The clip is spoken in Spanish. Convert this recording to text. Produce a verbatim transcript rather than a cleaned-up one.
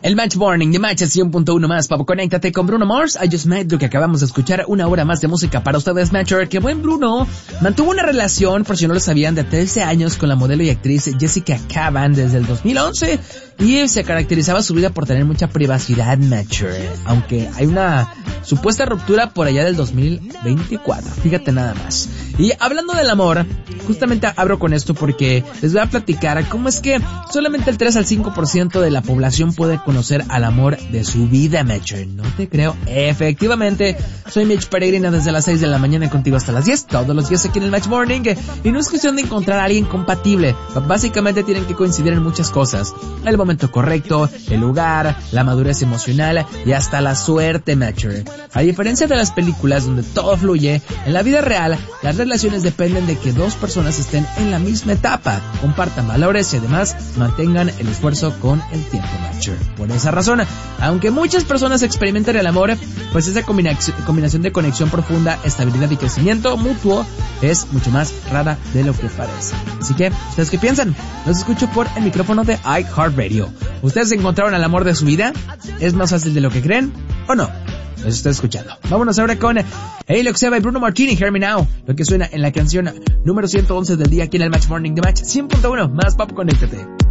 El Match Morning de Match cien punto uno más, Papo. Conéctate con Bruno Mars. I Just Met, lo que acabamos de escuchar, una hora más de música para ustedes, Matcher. Que buen Bruno mantuvo una relación, por si no lo sabían, de trece años con la modelo y actriz Jessica Caban desde el dos mil once. Y se caracterizaba su vida por tener mucha privacidad, Matcher. Aunque hay una supuesta ruptura por allá del dos mil veinticuatro. Fíjate nada más. Y hablando del amor, justamente abro con esto porque les voy a platicar cómo es que solamente el tres al cinco por ciento de la población puede conocer al amor de su vida, Matcher. No te creo. Efectivamente, soy Mitch Peregrina desde las seis de la mañana contigo hasta las diez, todos los días aquí en el Match Morning. Y no es cuestión de encontrar a alguien compatible. Básicamente tienen que coincidir en muchas cosas. El momento correcto, el lugar, la madurez emocional y hasta la suerte, Matcher. A diferencia de las películas donde todo fluye, en la vida real, las relaciones dependen de que dos personas estén en la misma etapa, compartan valores y además mantengan el esfuerzo con el tiempo, Matcher. Por esa razón, aunque muchas personas experimentan el amor, pues esa combinación de conexión profunda, estabilidad y crecimiento mutuo es mucho más rara de lo que parece. Así que, ¿ustedes qué piensan? Los escucho por el micrófono de iHeartRadio. ¿Ustedes encontraron al amor de su vida? ¿Es más fácil de lo que creen o no? Los estoy escuchando. Vámonos ahora con Hey Loxeva y Bruno Martini, Hear Me Now, lo que suena en la canción número ciento once del día aquí en el Match Morning de Match cien punto uno más Pop. Conéctate.